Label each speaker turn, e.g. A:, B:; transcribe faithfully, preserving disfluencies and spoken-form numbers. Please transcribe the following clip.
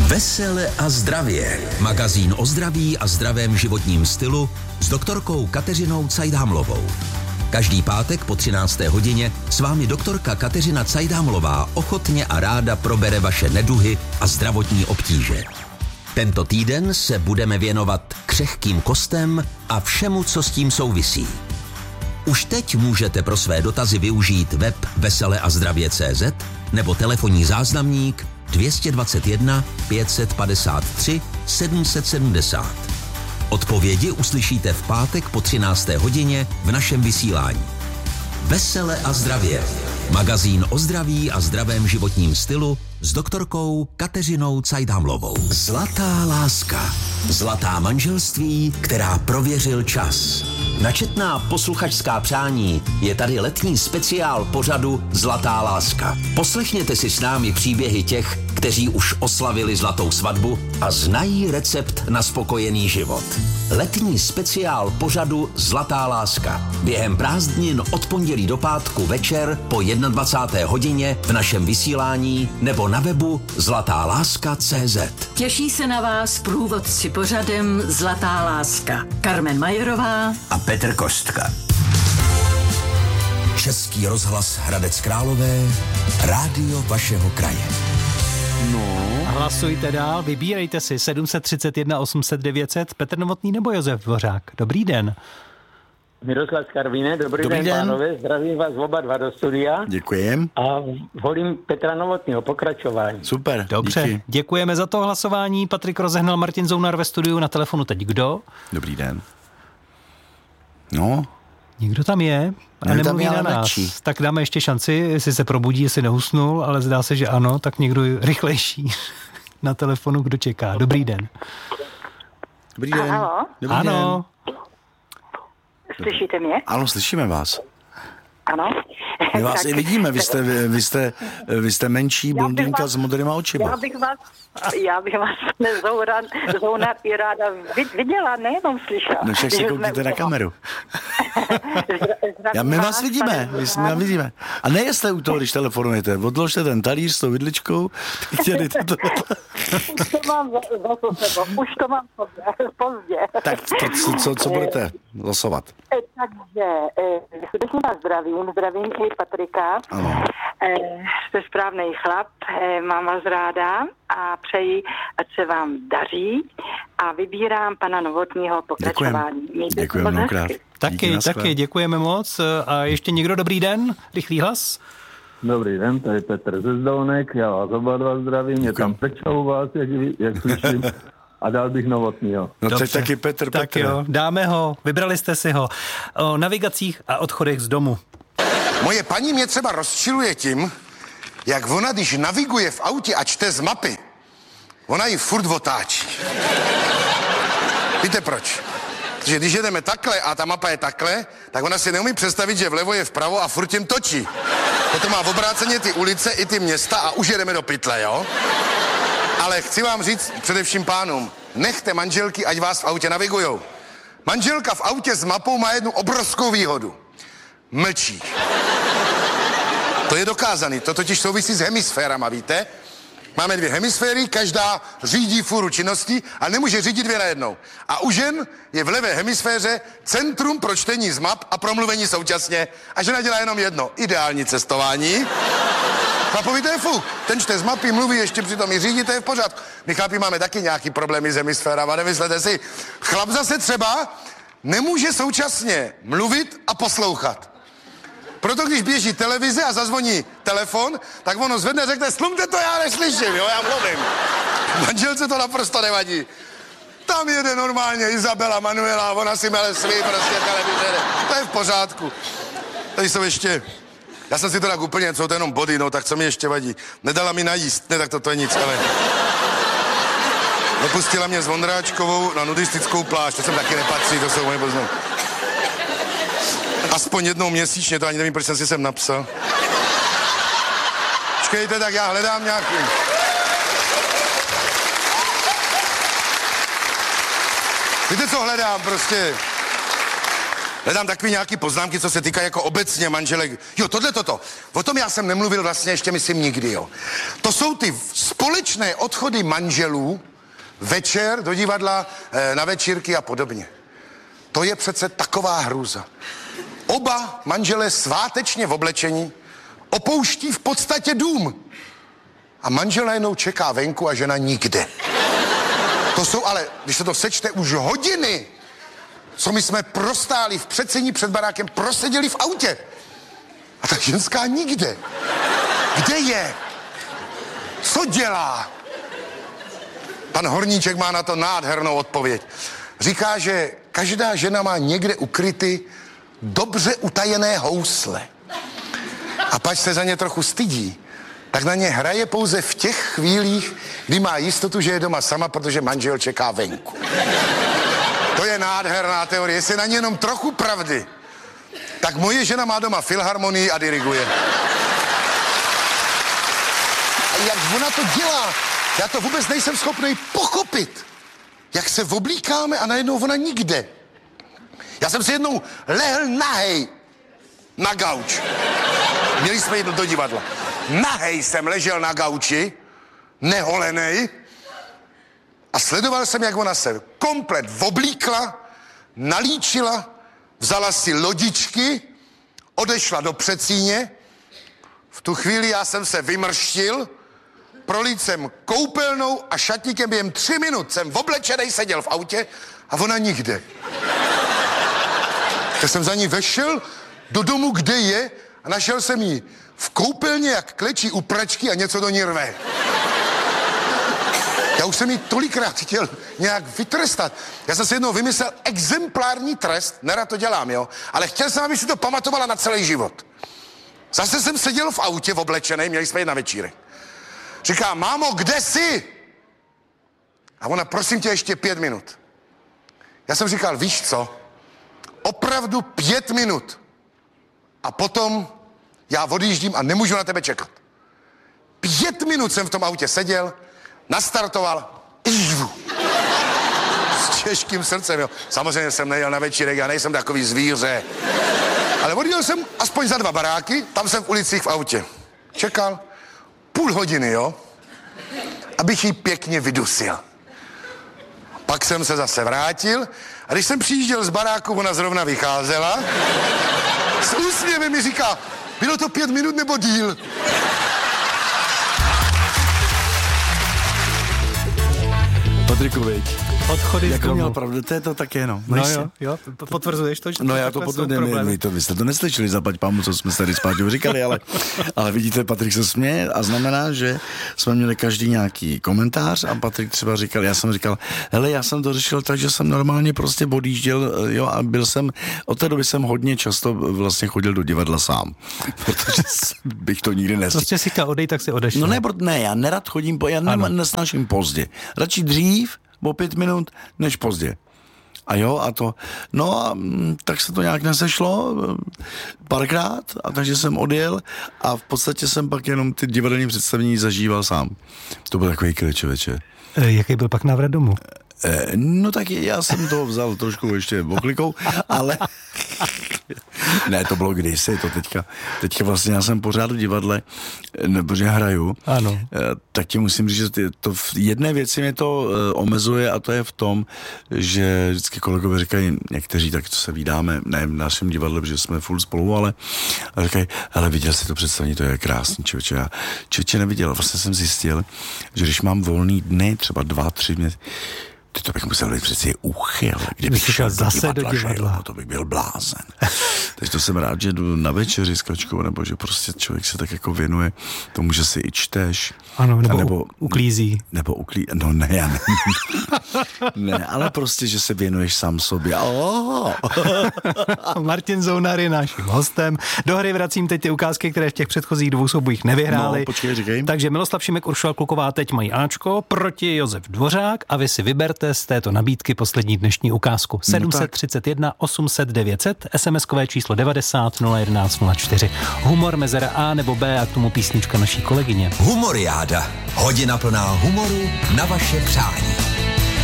A: Vesele a zdravě. Magazín o zdraví a zdravém životním stylu s doktorkou Kateřinou Cajdámlovou. Každý pátek po třinácté hodině s vámi doktorka Kateřina Cajdámlová ochotně a ráda probere vaše neduhy a zdravotní obtíže. Tento týden se budeme věnovat křehkým kostem a všemu, co s tím souvisí. Už teď můžete pro své dotazy využít web vesele a zdravě tečka cé zet nebo telefonní záznamník dvě stě dvacet jedna pět set padesát tři sedm set sedmdesát. Odpovědi uslyšíte v pátek po třinácté hodině v našem vysílání. Vesele a zdravě. Magazín o zdraví a zdravém životním stylu s doktorkou Kateřinou Cajdámlovou. Zlatá láska. Zlatá manželství, která prověřil čas. Na četná posluchačská přání je tady letní speciál pořadu Zlatá láska. Poslechněte si s námi příběhy těch, kteří už oslavili zlatou svatbu a znají recept na spokojený život. Letní speciál pořadu Zlatá láska. Během prázdnin od pondělí do pátku večer po dvacáté jedné hodině v našem vysílání nebo na webu zlatá láska tečka cé zet.
B: Těší se na vás průvodci pořadem Zlatá láska. Karmen Majerová
A: a Petr Kostka. Český rozhlas Hradec Králové, rádio vašeho kraje.
C: No. Hlasujte dál, vybírejte si sedm set třicet jedna osm set devět set, Petr Novotný nebo Josef Dvořák. Dobrý den.
D: Miroslav z Karviné, dobrý, dobrý den, den, pánové, zdravím vás oba dva do studia.
E: Děkujem.
D: A volím Petra Novotného, pokračování.
E: Super,
C: dobře, díky. Děkujeme za to hlasování. Patrik rozehnal, Martin Zounar ve studiu, na telefonu teď kdo?
E: Dobrý den. No.
C: Někdo tam je a
E: Někdo
C: nemluví na nás. Načí. Tak dáme ještě šanci, jestli se probudí, jestli nehusnul, ale zdá se, že ano, tak někdo rychlejší na telefonu, kdo čeká. Dobrý den.
E: Dobrý den.
F: Ano.
E: Dobrý
C: ano.
E: Den.
F: Slyšíte mě?
E: Ano, slyšíme vás.
F: Ano.
E: My vás
F: tak,
E: i vidíme, vy jste, vy jste, vy jste menší blondýnka vás, s modrýma očima.
F: Já bych vás, já bych vás nezouran, zounar i ráda viděla, nejenom slyšela.
E: No však se koukněte na kameru. Já, my vás vidíme, my jsme vás vidíme. A nejste u toho, když telefonujete. Odložte ten talíř s tou vidličkou. To...
F: Už to mám za, za sebou, už to mám pozdě.
E: Tak to, co, co, co budete losovat?
F: Takže, srdečně vás zdravím, zdravím i Patrika.
E: Ano.
F: Jste správný chlap, mám vás ráda a přeji, ať se vám daří a vybírám pana Novotního pokračování.
E: Děkujeme mnohokrát.
C: Taky, taky, děkujeme moc. A ještě někdo dobrý den? Rychlý hlas?
D: Dobrý den, tady Petr ze Zdolnek, já vás oba dva zdravím, mě tam pečou vás, jak, jak slyším. A dal bych Novotnýho.
E: No to taky Petr,
C: tak
E: Petr.
C: Jo, dáme ho, vybrali jste si ho. O navigacích a odchodech z domu.
G: Moje paní mě třeba rozčiluje tím, jak ona, když naviguje v autě a čte z mapy, ona ji furt otáčí. Víte proč? Protože když jedeme takhle a ta mapa je takhle, tak ona si neumí představit, že vlevo je vpravo a furt tím točí. Potom má v obráceně ty ulice i ty města a už jedeme do pytle, jo? Ale chci vám říct především pánům, nechte manželky, ať vás v autě navigujou. Manželka v autě s mapou má jednu obrovskou výhodu. Mlčí. To je dokázaný, to totiž souvisí s hemisférama, víte? Máme dvě hemisféry, každá řídí fůru činností a nemůže řídit dvě najednou. A u žen je v levé hemisféře centrum pro čtení z map a promluvení současně. A žena dělá jenom jedno, ideální cestování. Chlapovi to je fuk. Ten čte z mapy, mluví, ještě přitom i řídí, to je v pořádku. My chlapi máme taky nějaký problémy s hemisférama, nemyslete si. Chlap zase třeba nemůže současně mluvit a poslouchat. Proto když běží televize a zazvoní telefon, tak ono zvedne a řekne, slumte to, já neslyším, jo, já mluvím. Manželce to naprosto nevadí. Tam jede normálně Izabela, Manuela, ona si mele svý prostě televize. To je v pořádku. Tady jsou ještě... Já jsem si to tak úplně, co to jenom body, no, tak co mi ještě vadí. Nedala mi najíst, ne, tak to, to je nic, ale... Dopustila mě s Vondráčkovou na nudistickou pláž, to jsem taky nepatří, to jsou moje poznám. Aspoň jednou měsíčně, to ani nevím, proč jsem si sem napsal. Počkejte, tak já hledám nějaký... Víte, co hledám, prostě... Hledám takový nějaký poznámky, co se týká jako obecně manželek. Jo, tohle toto. O tom já jsem nemluvil vlastně ještě, myslím, nikdy, jo. To jsou ty společné společné odchody manželů večer do divadla, na večírky a podobně. To je přece taková hrůza. Oba manželé svátečně v oblečení opouští v podstatě dům. A manžel najednou čeká venku a žena nikde. To jsou ale, když se to sečte, už hodiny, co my jsme prostáli v předsení před barákem, proseděli v autě. A ta ženská nikde. Kde je? Co dělá? Pan Horníček má na to nádhernou odpověď. Říká, že každá žena má někde ukryty dobře utajené housle. A pač se za ně trochu stydí, tak na ně hraje pouze v těch chvílích, kdy má jistotu, že je doma sama, protože manžel čeká venku. To je nádherná teorie. Jestli na ně jenom trochu pravdy, tak moje žena má doma filharmonii a diriguje. A jak ona to dělá, já to vůbec nejsem schopný pochopit. Jak se oblíkáme a najednou ona nikde. Já jsem si jednou lehl nahej na gauč. Měli jsme jít do divadla. Nahej jsem ležel na gauči, neholenej, a sledoval jsem, jak ona se komplet oblíkla, nalíčila, vzala si lodičky, odešla do předsíně. V tu chvíli já jsem se vymrštil, prolít jsem koupelnou a šatníkem během tři minut jsem oblečenej seděl v autě a ona nikde. Tak jsem za ní vešel do domu, kde je, a našel jsem ji v koupelně, jak klečí u pračky a něco do ní rve. Já už jsem jí tolikrát chtěl nějak vytrestat. Já jsem si jednou vymyslel exemplární trest, nerad to dělám, jo, ale chtěl jsem, aby si to pamatovala na celý život. Zase jsem seděl v autě oblečenej, měli jsme jít na večírek. Říká, mámo, kde jsi? A ona, prosím tě, ještě pět minut. Já jsem říkal, víš co? Opravdu pět minut. A potom já odjíždím a nemůžu na tebe čekat. Pět minut jsem v tom autě seděl, nastartoval, ižvu. S těžkým srdcem, jo. Samozřejmě jsem nejel na večírek, já nejsem takový zvíře. Ale odjel jsem aspoň za dva baráky, tam jsem v ulicích v autě. Čekal půl hodiny, jo, abych ji pěkně vydusil. Pak jsem se zase vrátil a když jsem přijížděl z baráku, ona zrovna vycházela, s úsměvem mi říká, bylo to pět minut nebo díl?
E: Patriku, veď.
C: Odchody
E: jako
C: z domu.
E: Měl pravdu, to je to také, no.
C: No jo, jo, potvrzuješ to, že
E: no
C: to
E: já to potvrdím, to, vy jste to neslyšeli, zaplať pámu, co jsme tady s Páťou říkali, ale, ale vidíte, Patrik se směje a znamená, že jsme měli každý nějaký komentář a Patrik třeba říkal, já jsem říkal, hele, já jsem to řešil tak, že jsem normálně prostě odjížděl, jo, a byl jsem, od té doby jsem hodně často vlastně chodil do divadla sám, protože bych to nikdy nestihl.
C: Prostě si říkal, odej, tak si odešel.
E: No ne, ne, já nerad chodím, já ne, nesnáším pozdě. Radši dřív, o pět minut, než pozdě. A jo, a to, no a tak se to nějak nesešlo párkrát, a takže jsem odjel a v podstatě jsem pak jenom ty divadelní představení zažíval sám. To byl takový kličověče.
C: E, jaký byl pak návrat domů?
E: E, no tak já jsem to vzal trošku ještě oklikou, ale ne, to bylo kdysi, to teďka, teďka vlastně já jsem pořád v divadle, protože hraju,
C: ano.
E: Tak ti musím říct, že to v jedné věci mě to omezuje a to je v tom, že vždycky kolegové říkají, někteří tak, co se vídáme, ne v našem divadle, protože jsme furt spolu, ale říkají, hele, viděl jsi to představení, to je krásný, člověče, já člověče neviděl, vlastně jsem zjistil, že když mám volný dny, třeba dva, tři dny, to bych musel být přeci úchyl, kdybych šel zase do divadla, no, to bych byl blázen. Takže to jsem rád, že jdu na večeři s Kačkou, nebo že prostě člověk se tak jako věnuje tomu, že si i čteš.
C: Ano, nebo, nebo uklízí.
E: Nebo uklízí, no ne, já ne. Ne, ale prostě, že se věnuješ sám sobě. Oh.
C: Martin Zounar je naším hostem. Do hry vracím teď ty ukázky, které v těch předchozích dvou soubojích nevyhráli.
E: No, počkej, říkej.
C: Takže Miloslav Šimek, Uršula Kluková teď mají Ačko proti Josef Dvořák a vy si vyberte z této nabídky poslední dnešní ukázku. sedm set třicet jedna osm set devět set, SMSkové číslo devadesát nula jedenáct nula čtyři. Humor mezera A nebo B a k tomu písnička naší kolegyně.
A: Humoriáda. Hodina plná humoru na vaše přání.